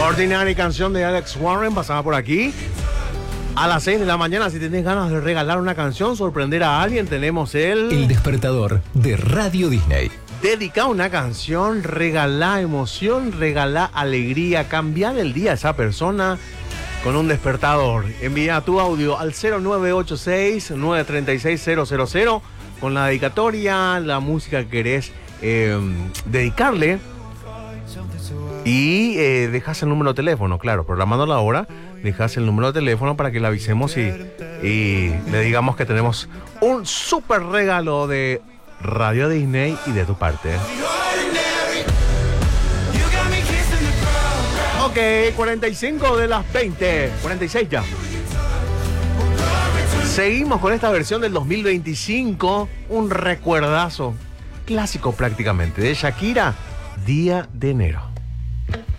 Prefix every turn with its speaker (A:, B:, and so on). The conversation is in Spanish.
A: Ordinary canción de Alex Warren pasaba por aquí. A las 6 de la mañana, si tenés ganas de regalar una canción, sorprender a alguien, tenemos
B: El despertador de Radio Disney.
A: Dedica una canción, regalá emoción, regalá alegría, cambiar el día a esa persona con un despertador. Envía tu audio al 0986-936-000 con la dedicatoria, la música que querés dedicarle. Y dejas el número de teléfono, claro, programando la hora, dejas el número de teléfono para que le avisemos y le digamos que tenemos un súper regalo de Radio Disney y de tu parte. Ok, 45 de las 20, 46 ya. Seguimos con esta versión del 2025, un recuerdazo, clásico prácticamente, de Shakira, Día de Enero.